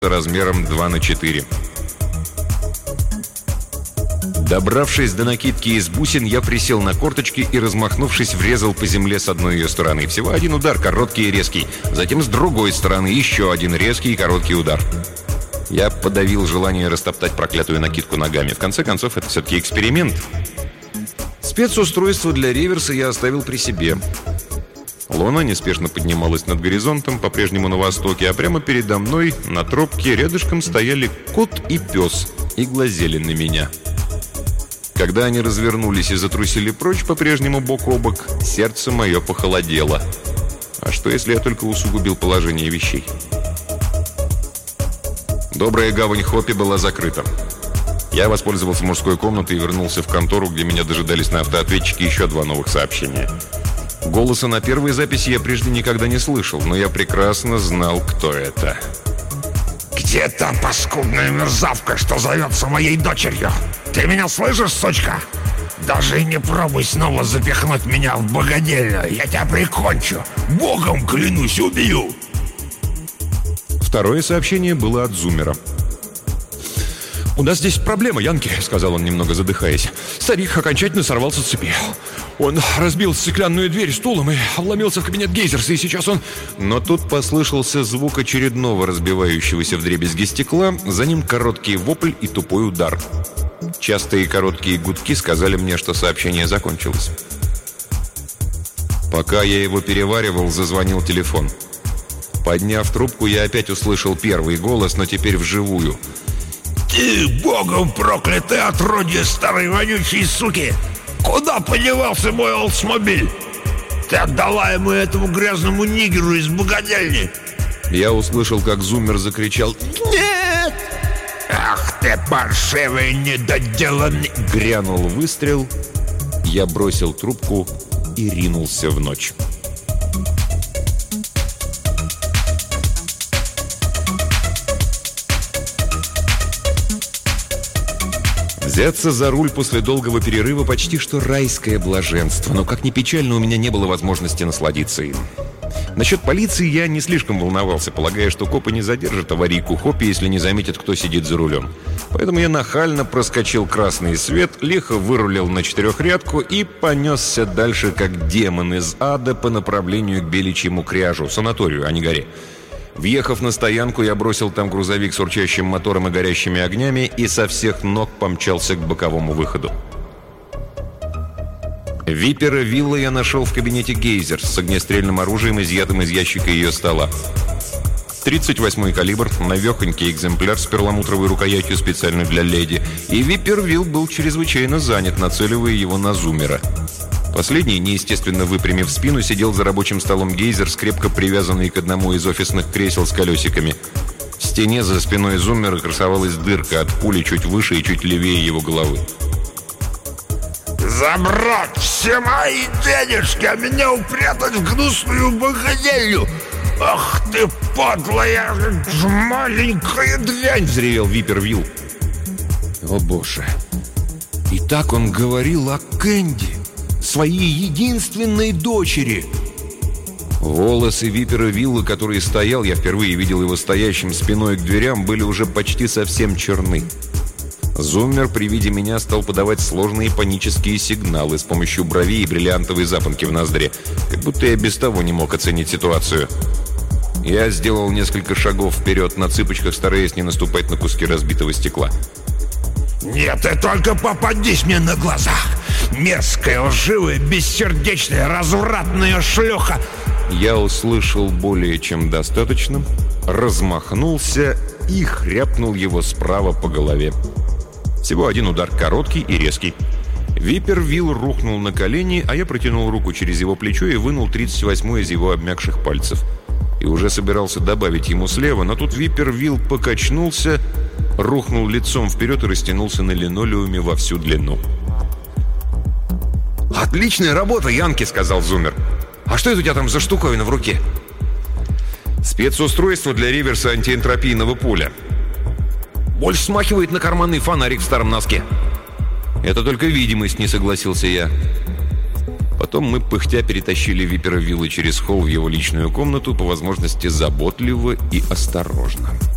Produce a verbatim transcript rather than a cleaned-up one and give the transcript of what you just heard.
размером два на четыре. Добравшись до накидки из бусин, я присел на корточки и, размахнувшись, врезал по земле с одной ее стороны. Всего один удар, короткий и резкий. Затем с другой стороны еще один резкий и короткий удар. Я подавил желание растоптать проклятую накидку ногами. В конце концов, это все-таки эксперимент. Спецустройство для реверса я оставил при себе. Луна неспешно поднималась над горизонтом, по-прежнему на востоке, а прямо передо мной, на тропке, рядышком стояли кот и пес и глазели на меня. Когда они развернулись и затрусили прочь, по-прежнему бок о бок, сердце мое похолодело. А что, если я только усугубил положение вещей? Добрая гавань Хоппи была закрыта. Я воспользовался мужской комнатой и вернулся в контору, где меня дожидались на автоответчике еще два новых сообщения. Голоса на первой записи я прежде никогда не слышал, но я прекрасно знал, кто это. «Где та паскудная мерзавка, что зовется моей дочерью? Ты меня слышишь, сучка? Даже и не пробуй снова запихнуть меня в богадельню. Я тебя прикончу. Богом клянусь, убью!» Второе сообщение было от Зумера. «У нас здесь проблема, Янки», — сказал он, немного задыхаясь. «Старик окончательно сорвался с цепи. Он разбил стеклянную дверь стулом и вломился в кабинет Гейзерса, и сейчас он...» Но тут послышался звук очередного разбивающегося вдребезги стекла, за ним короткий вопль и тупой удар. Частые короткие гудки сказали мне, что сообщение закончилось. Пока я его переваривал, зазвонил телефон. Подняв трубку, я опять услышал первый голос, но теперь вживую. «Ты, богом проклятый отродье старой вонючей суки! Куда подевался мой Олдсмобиль? Ты отдала ему, этому грязному нигеру из богадельни!» Я услышал, как Зумер закричал «Нет!» «Ах ты, паршивый недоделанный!» Грянул выстрел. Я бросил трубку и ринулся в ночь. Взяться за руль после долгого перерыва почти что райское блаженство, но, как ни печально, у меня не было возможности насладиться им. Насчет полиции я не слишком волновался, полагая, что копы не задержат аварийку Хоппи, если не заметят, кто сидит за рулем. Поэтому я нахально проскочил красный свет, лихо вырулил на четырехрядку и понесся дальше, как демон из ада, по направлению к Беличьему кряжу, санаторию, а не горе. Въехав на стоянку, я бросил там грузовик с урчащим мотором и горящими огнями и со всех ног помчался к боковому выходу. Випера Вилла я нашел в кабинете Гейзер с огнестрельным оружием, изъятым из ящика ее стола. тридцать восьмой калибр, навехонький экземпляр с перламутровой рукоятью, специально для леди, и Випер Вилл был чрезвычайно занят, нацеливая его на Зумера. Последний, неестественно выпрямив спину, сидел за рабочим столом Гейзер, скрепко привязанный к одному из офисных кресел с колесиками. В стене за спиной Зумера красовалась дырка от пули чуть выше и чуть левее его головы. «Забрать все мои денежки, а меня упрятать в гнусную богадельню! Ах ты, подлая маленькая дрянь!» — взревел Випер Вилл. О боже! И так он говорил о Кэнди, своей единственной дочери. Волосы Випера Вилла, который стоял, я впервые видел его стоящим спиной к дверям, были уже почти совсем черны. Зумер при виде меня стал подавать сложные панические сигналы с помощью бровей и бриллиантовой запонки в ноздре, как будто я без того не мог оценить ситуацию. Я сделал несколько шагов вперед на цыпочках, стараясь не наступать на куски разбитого стекла. «Нет, ты только попадись мне на глаза! Мерзкая, лживая, бессердечная, развратная шлюха!» Я услышал более чем достаточно, размахнулся и хряпнул его справа по голове. Всего один удар, короткий и резкий. Випер Вилл рухнул на колени, а я протянул руку через его плечо и вынул тридцать восьмой из его обмякших пальцев. И уже собирался добавить ему слева, но тут Випер Вилл покачнулся, рухнул лицом вперед и растянулся на линолеуме во всю длину. «Отличная работа, Янки!» — сказал Зумер. «А что это у тебя там за штуковина в руке?» «Спецустройство для реверса антиэнтропийного поля. Больше смахивает на карманный фонарик в старом носке». «Это только видимость», — не согласился я. Потом мы, пыхтя, перетащили Випера Вилла через холл в его личную комнату, по возможности заботливо и осторожно.